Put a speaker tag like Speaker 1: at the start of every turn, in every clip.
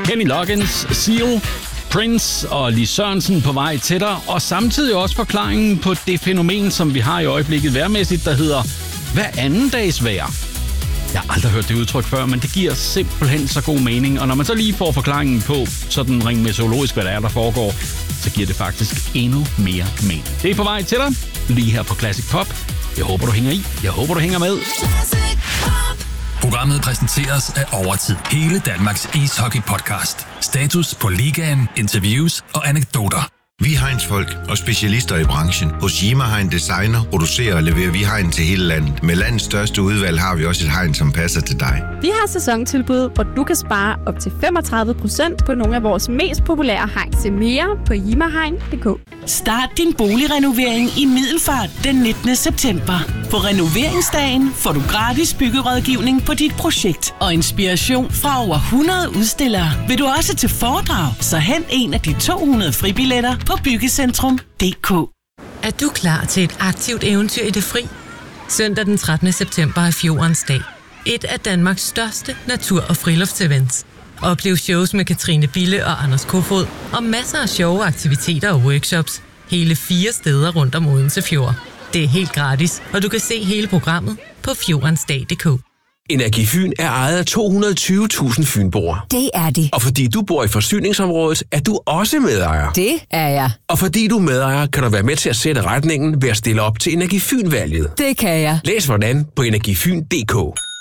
Speaker 1: Kenny Loggins, Seal, Prince og Lis Sørensen på vej til dig, og samtidig også forklaringen på det fænomen, som vi har i øjeblikket vejrmæssigt, der hedder hver anden dags vejr. Jeg har aldrig hørt det udtryk før, men det giver simpelthen så god mening, og når man så lige får forklaringen på sådan rent meteorologisk, hvad der er, der foregår, så giver det faktisk endnu mere mening. Det er på vej til dig, lige her på Classic Pop. Jeg håber, du hænger i. Jeg håber, du hænger med.
Speaker 2: Programmet præsenteres af Overtid. Hele Danmarks ishockey-podcast. Status på ligaen, interviews og anekdoter.
Speaker 3: Vi er hegnsfolk og specialister i branchen. Hos Yima Hegn Designer producerer og leverer vi hegn til hele landet. Med landets største udvalg har vi også et hegn, som passer til dig.
Speaker 4: Vi har sæsontilbud, hvor du kan spare op til 35% på nogle af vores mest populære hegn. Se mere på yimahegn.dk.
Speaker 5: Start din boligrenovering i Middelfart den 19. september. På renoveringsdagen får du gratis byggerådgivning på dit projekt og inspiration fra over 100 udstillere. Vil du også til foredrag, så hent en af de 200 fribilletter på Byggecentrum.dk.
Speaker 6: Er du klar til et aktivt eventyr i det fri? Søndag den 13. september er Fjordens dag. Et af Danmarks største natur- og friluftsevents. Oplev shows med Katrine Bille og Anders Kofod og masser af sjove aktiviteter og workshops. Hele 4 steder rundt om Odense Fjord. Det er helt gratis, og du kan se hele programmet på fjordensdag.dk.
Speaker 7: Energifyn er ejet af 220.000 fynboere.
Speaker 8: Det er det.
Speaker 7: Og fordi du bor i forsyningsområdet, er du også medejer.
Speaker 8: Det er jeg.
Speaker 7: Og fordi du er medejer, kan du være med til at sætte retningen ved at stille op til Energifyn-valget.
Speaker 8: Det kan jeg.
Speaker 7: Læs hvordan på energifyn.dk.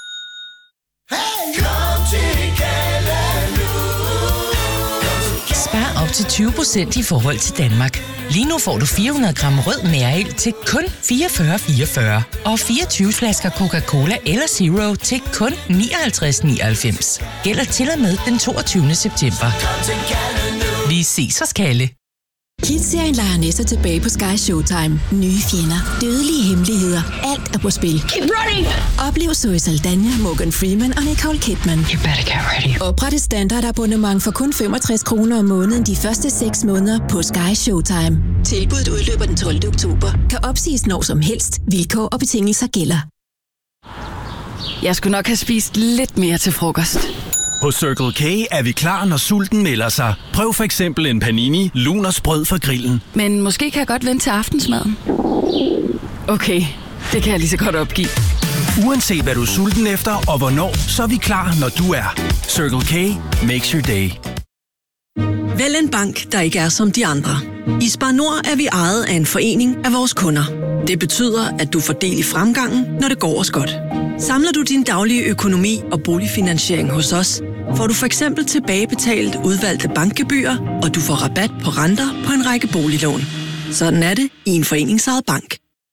Speaker 9: Spar op til 20% i forhold til Danmark. Lige nu får du 400 gram rød mærel til kun 44,44 og 24 flasker Coca-Cola eller Zero til kun 59,99. Gælder til og med den 22. september. Vi ses hos Kalle.
Speaker 10: Kids-serien leger Nessa tilbage på Sky Showtime. Nye fjender, dødelige hemmeligheder, alt er på spil.
Speaker 11: Keep running!
Speaker 10: Oplev Zoe Saldana, Morgan Freeman og Nicole Kidman.
Speaker 11: You better get ready.
Speaker 10: Opret et standardabonnement for kun 65 kroner om måneden de første 6 måneder på Sky Showtime. Tilbuddet udløber den 12. oktober. Kan opsiges når som helst. Vilkår og betingelser gælder.
Speaker 12: Jeg skulle nok have spist lidt mere til frokost.
Speaker 13: Hos Circle K er vi klar, når sulten melder sig. Prøv for eksempel en panini, lun og sprød fra grillen.
Speaker 12: Men måske kan jeg godt vente til aftensmaden. Okay, det kan jeg lige så godt opgive.
Speaker 13: Uanset hvad du er sulten efter og hvornår, så er vi klar, når du er. Circle K makes your day.
Speaker 14: Vælg en bank, der ikke er som de andre. I Spar Nord er vi ejet af en forening af vores kunder. Det betyder, at du får del i fremgangen, når det går os godt. Samler du din daglige økonomi og boligfinansiering hos os, får du for eksempel tilbagebetalt udvalgte bankgebyrer, og du får rabat på renter på en række boliglån. Sådan er det i en foreningsejet bank.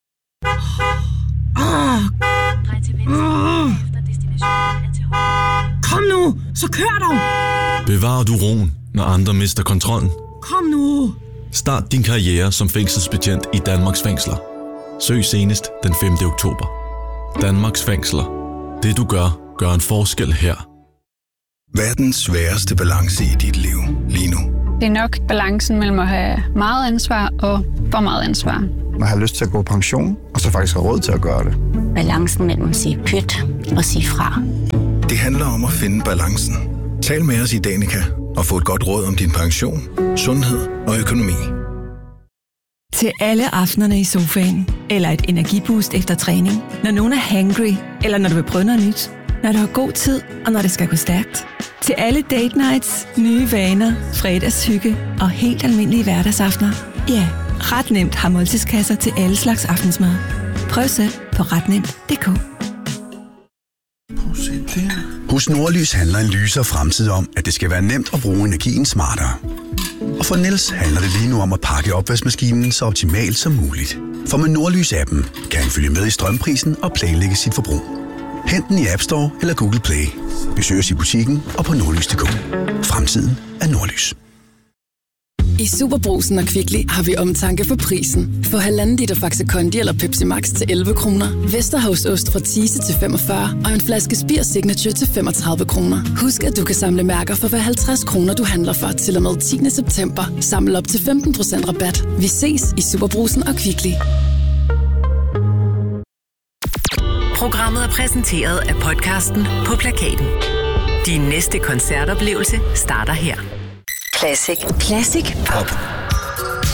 Speaker 11: Kom nu, så kør dog!
Speaker 15: Bevarer du roen, når andre mister kontrollen?
Speaker 11: Kom nu!
Speaker 15: Start din karriere som fængselsbetjent i Danmarks fængsler. Søg senest den 5. oktober. Danmarks fængsler. Det du gør, gør en forskel her.
Speaker 16: Hvad er den sværeste balance i dit liv lige nu?
Speaker 17: Det er nok balancen mellem at have meget ansvar og for meget ansvar.
Speaker 18: Man har lyst til at gå på pension, og så faktisk har råd til at gøre det.
Speaker 19: Balancen mellem at sige pyt og sige fra.
Speaker 16: Det handler om at finde balancen. Tal med os i Danica og få et godt råd om din pension, sundhed og økonomi.
Speaker 20: Til alle aftenerne i sofaen, eller et energiboost efter træning, når nogen er hangry, eller når du vil prøve noget nyt, når du har god tid, og når det skal gå stærkt. Til alle date nights, nye vaner, fredagshygge og helt almindelige hverdagsaftener. Ja, ret nemt har måltidskasser til alle slags aftensmad. Prøv selv på retnemt.dk.
Speaker 6: Hos Nordlys handler en lysere fremtid om, at det skal være nemt at bruge energien smartere. Og for Niels handler det lige nu om at pakke opvaskemaskinen så optimalt som muligt. For med Nordlys-appen kan han følge med i strømprisen og planlægge sit forbrug. Hent den i App Store eller Google Play. Besøg os i butikken og på nordlys.dk. Fremtiden er Nordlys.
Speaker 4: I Superbrugsen og Kvickly har vi omtanke for prisen. Få 1,5 liter Faxe Kondi eller Pepsi Max til 11 kroner. Vesterhavsost fra Thise til 45 og en flaske Spir Signature til 35 kroner. Husk, at du kan samle mærker for hver 50 kroner, du handler for til og med 10. september. Samle op til 15% rabat. Vi ses i Superbrugsen og Kvickly.
Speaker 2: Programmet er præsenteret af podcasten På Plakaten.
Speaker 6: Din næste koncertoplevelse starter her.
Speaker 10: Classic. Classic Pop.